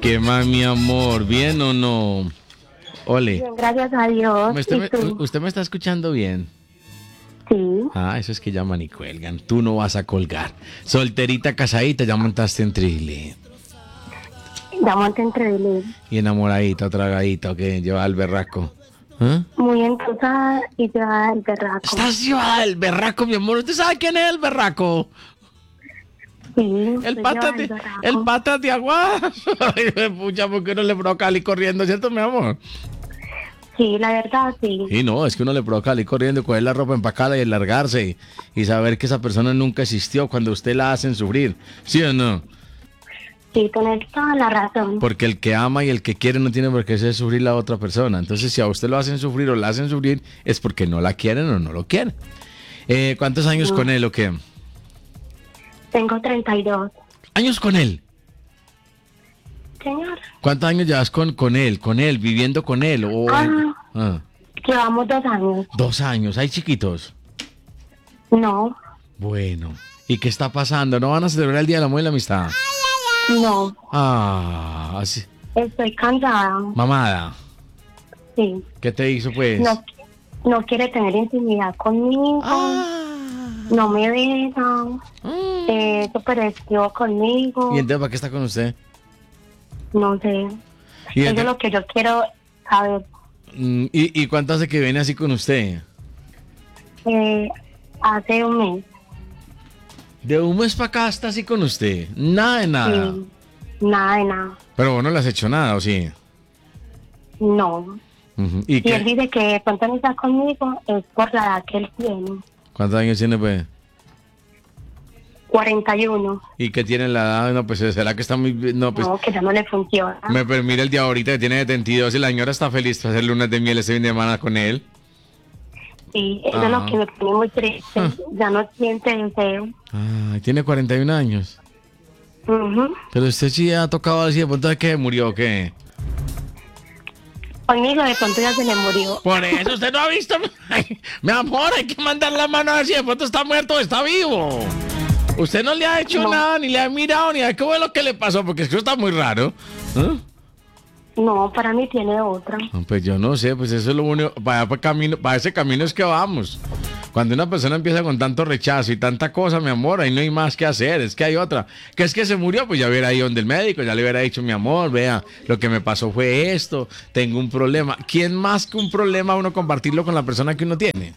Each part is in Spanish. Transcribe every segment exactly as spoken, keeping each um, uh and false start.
¿Qué más, mi amor? ¿Bien o no? Ole. Bien, gracias a Dios. ¿Usted ¿Y me, tú? ¿Usted me está escuchando bien? Sí. Ah, eso es que llaman y cuelgan. Tú no vas a colgar. Solterita, casadita, ya montaste en trile. Ya monté entre él. Y enamoradita, tragadita, ¿o qué? Lleva al berraco. ¿Ah? Muy entusada y llevada del berraco. Estás llevada del berraco, mi amor. ¿Usted sabe quién es el berraco? Sí. El estoy patas llevada de, del berraco. el patas de agua. Ay, pucha, ¿por qué no le provoca ali corriendo, cierto, mi amor? Sí, la verdad, sí. Y no, es que uno le provoca ali corriendo, coger la ropa empacada y largarse. Y, y saber que esa persona nunca existió cuando usted la hacen sufrir. ¿Sí o no? Sí, tienes toda la razón. Porque el que ama y el que quiere no tiene por qué hacer sufrir a la otra persona. Entonces, si a usted lo hacen sufrir o la hacen sufrir, es porque no la quieren o no lo quieren. Eh, ¿Cuántos años No. con él o qué? Tengo treinta y dos. ¿Años con él? Señor. ¿Cuántos años llevas con, con él, con él, viviendo con él? O, Ah. ah, Llevamos dos años. dos años, hay chiquitos. No, Bueno, ¿y qué está pasando? ¿No van a celebrar el Día del Amor y la Amistad? no. Ah, así. Estoy cansada. Mamada, Sí. ¿qué te hizo pues? No, no quiere tener intimidad conmigo. Ah. No me besa. Mm. Eh, súper esquivo conmigo. ¿Y entonces para qué está con usted? No sé. ¿Y, Eso ente- es lo que yo quiero saber. Mm, ¿y, y cuánto hace que viene así con usted? Eh, hace un mes. De un mes para acá está así con usted. Nada de nada. Sí. Nada de nada. Pero vos no le has hecho nada, ¿o sí? No. Ujú. ¿Y Y él qué? dice que de pronto no está conmigo es por la edad que él tiene. ¿Cuántos años tiene pues? cuarenta y uno. ¿Y qué tiene la edad? No, pues será que está muy bien. No, pues No, que ya no le funciona. me pero mira el día ahorita que tiene setenta y dos y la señora está feliz para hacer lunes de miel este fin de semana con él. Sí, eso es Ah. lo que me pone muy triste. Ya no siente deseo. Ah, tiene cuarenta y un años. Ujú. Pero usted sí ha tocado así de pronto de que murió o qué. Conmigo de pronto ya se le murió. Por eso usted no ha visto. Ay, mi amor, hay que mandar la mano a ver si de pronto está muerto o está vivo. Usted no le ha hecho No. nada, ni le ha mirado, ni a ver qué fue lo que le pasó, porque es que eso está muy raro. ¿Ah? No, para mí tiene otra. No, pues yo no sé, pues eso es lo único, para, para, camino, para ese camino es que vamos. Cuando una persona empieza con tanto rechazo y tanta cosa, mi amor, ahí no hay más que hacer, es que hay otra. Que es que se murió, pues ya hubiera ido donde el médico, ya le hubiera dicho, mi amor, vea, lo que me pasó fue esto, tengo un problema. ¿Quién más que un problema uno compartirlo con la persona que uno tiene?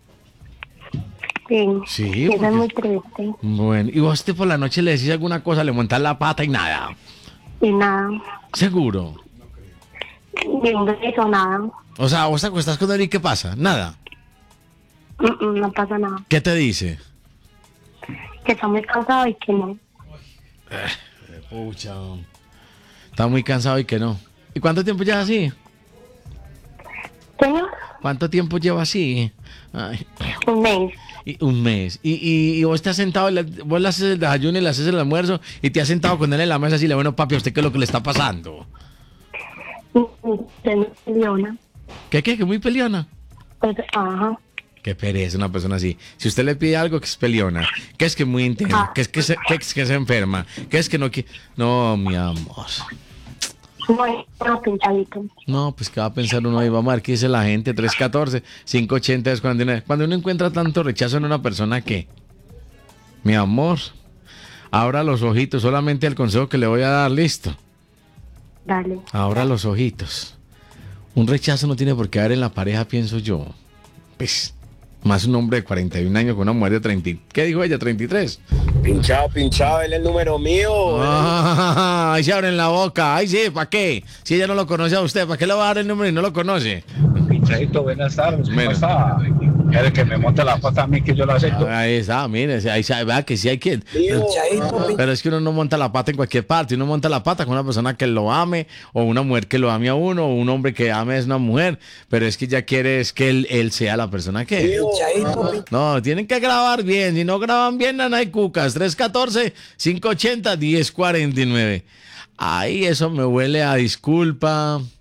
Sí, Sí, eso porque- es muy triste. Bueno, y vos te por la noche le decís alguna cosa, le montas la pata y nada. Y nada, Seguro. ni un beso, nada. O sea, vos te acuestás con él y ¿qué pasa? Nada. Mm, mm, No pasa nada. ¿Qué te dice? Que está muy cansado y que no. Pucha. Está muy cansado y que no. ¿Y cuánto tiempo lleva así? Señor, ¿Cuánto tiempo lleva así? Ay, un mes. y un mes. Y, y, y vos te has sentado, le- vos le haces el desayuno y le haces el almuerzo y te has sentado con él en la mesa y le bueno, papi, ¿a usted qué es lo que le está pasando? Mm, mm, Se me peleona. ¿Qué, qué? ¿Que muy peleona? Pues, ajá. Qué pereza una persona así. Si usted le pide algo que es peleona, que es que es muy intensa, Ah. que es que se, que es que se enferma, que es que no quiere... No, mi amor. No hay una pinchadito. No, pues qué va a pensar uno ahí, vamos a ver qué dice la gente, tres uno cuatro, cinco ocho cero, cuarenta y nueve. Cuando uno encuentra tanto rechazo en una persona, ¿qué? Mi amor, abra los ojitos, solamente el consejo que le voy a dar, listo. Dale. Abra los ojitos. Un rechazo no tiene por qué haber en la pareja, pienso yo. Pues, más un hombre de cuarenta y un años con una mujer de treinta. ¿Qué dijo ella? treinta y tres. Pinchado, pinchado, él es el número mío. Ah, ahí se abren la boca. Ay, sí, ¿para qué? Si ella no lo conoce a usted, ¿para qué le va a dar el número y no lo conoce? Pinchadito, buenas tardes. ¿Cómo Bueno. está? Quiere que me monte la pata a mí que yo la acepto. Ahí está, mire, ahí sabe, vea que sí hay que... Pero es que uno no monta la pata en cualquier parte, uno monta la pata con una persona que lo ame, o una mujer que lo ame a uno, o un hombre que ame es una mujer, pero es que ya quiere es que él, él sea la persona que es. No, tienen que grabar bien, si no graban bien, no hay cucas. tres uno cuatro, cinco ocho cero, uno cero cuatro nueve. Ay, eso me huele a disculpa.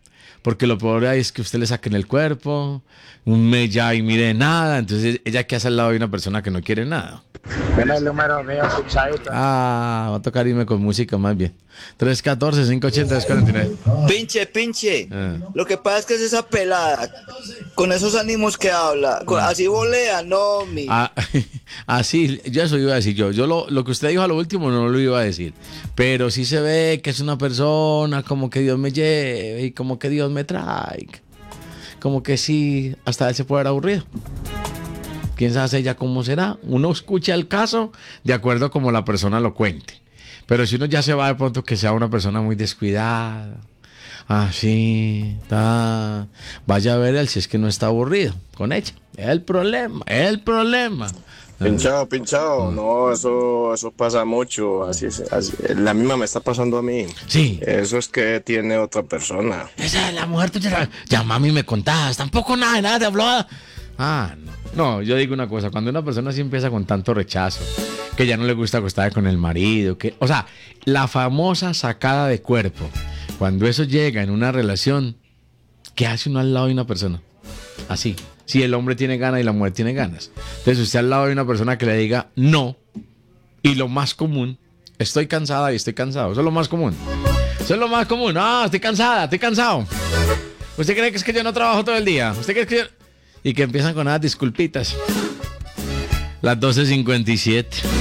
porque lo peor es que usted le saquen el cuerpo, un mes ya y mire nada, entonces ella que hace al lado de una persona que no quiere nada. Deme el número mío, pinchadito. Ah, va a tocar irme con música más bien. tres uno cuatro, cinco ocho cero, dos cuatro nueve. Pinche, pinche. Ah. Lo que pasa es que es esa pelada, con esos ánimos que habla, con- así volea, no, mi. Ah, así, yo eso iba a decir yo. Yo lo, lo que usted dijo a lo último no lo iba a decir. Pero sí se ve que es una persona como que Dios me lleve y como que Dios me traiga. Como que sí, hasta él se puede ver aburrido. ¿Quién sabe ella cómo será? Uno escucha el caso de acuerdo a como la persona lo cuente. Pero si uno ya se va de pronto que sea una persona muy descuidada. Así, ta, vaya a ver él si es que no está aburrido con ella. Es el problema, es el problema. Pinchado, pinchado. No, eso, eso pasa mucho. Así, es- así- la misma me está pasando a mí. Sí. Eso es que tiene otra persona. Esa es la mujer tuya. Ya mami me contabas. Tampoco nada, nada te habló. Ah, no. No, yo digo una cosa. Cuando una persona sí empieza con tanto rechazo, que ya no le gusta acostar con el marido, que, o sea, la famosa sacada de cuerpo. Cuando eso llega en una relación, ¿qué hace uno al lado de una persona? Así. Si el hombre tiene ganas y la mujer tiene ganas. Entonces, usted al lado de una persona que le diga no, y lo más común, estoy cansada y estoy cansado. Eso es lo más común. Eso es lo más común. No, estoy cansada, estoy cansado. ¿Usted cree que es que yo no trabajo todo el día? ¿Usted cree que yo...? Y que empiezan con unas disculpitas. Las doce cincuenta y siete.